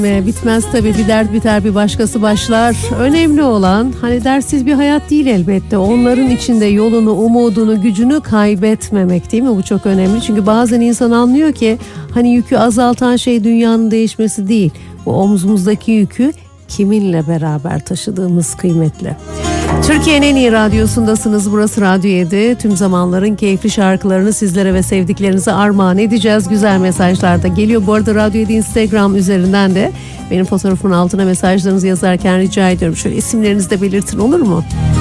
Bitmez tabii, bir dert biter bir başkası başlar. Önemli olan hani dertsiz bir hayat değil elbette. Onların içinde yolunu, umudunu, gücünü kaybetmemek, değil mi? Bu çok önemli. Çünkü bazen insan anlıyor ki hani yükü azaltan şey dünyanın değişmesi değil. Bu omzumuzdaki yükü kiminle beraber taşıdığımız kıymetli. Türkiye'nin en iyi radyosundasınız. Burası Radyo 7. Tüm zamanların keyifli şarkılarını sizlere ve sevdiklerinize armağan edeceğiz. Güzel mesajlar da geliyor. Bu arada Radyo 7 Instagram üzerinden de benim fotoğrafımın altına mesajlarınızı yazarken rica ediyorum. Şöyle isimlerinizi de belirtin, olur mu?